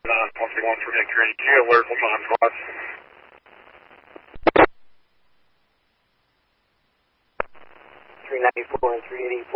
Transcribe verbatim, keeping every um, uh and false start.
nine one one for Victor and G, alert from nine squad. three ninety-four and three eighty